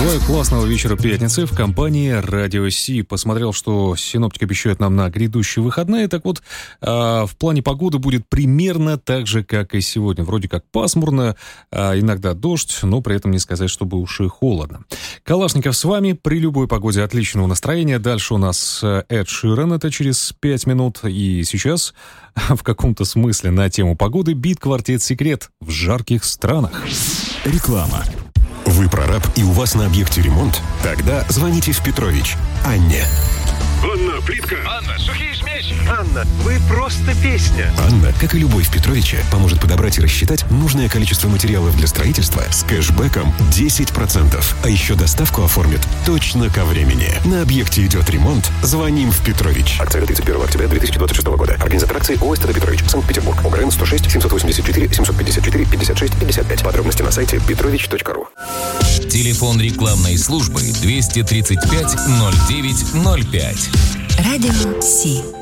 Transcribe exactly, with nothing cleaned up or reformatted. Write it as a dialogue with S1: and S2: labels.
S1: Желаю классного вечера пятницы в компании Радио Си. Посмотрел, что синоптики обещают нам на грядущие выходные. Так вот, э, в плане погоды будет примерно так же, как и сегодня. Вроде как пасмурно, э, иногда дождь, но при этом не сказать, чтобы уж и холодно. Калашников с вами. При любой погоде отличного настроения. Дальше у нас Эд Ширан, это через пять минут. И сейчас, в каком-то смысле, на тему погоды бит-квартет «Секрет» в жарких странах.
S2: Реклама. Вы прораб и у вас на объекте ремонт? Тогда звоните в Петрович Анне.
S3: Анна, плитка.
S4: Анна, сухие смеси.
S3: Анна, вы просто песня.
S2: Анна, как и любовь Петровича, поможет подобрать и рассчитать нужное количество материалов для строительства с кэшбэком десять процентов. А еще доставку оформит точно ко времени. На объекте идет ремонт, звоним в Петрович.
S5: Акция тридцать первого октября две тысячи двадцать шестого года. Организатор акции ООО «СТД Петрович», Санкт-Петербург. ОГРН сто шесть семьсот восемьдесят четыре семьсот пятьдесят четыре пятьдесят шесть пятьдесят пять. Подробности на сайте петрович точка ру.
S4: Телефон рекламной службы двести тридцать пять ноль девять ноль пять.
S6: Радио Си.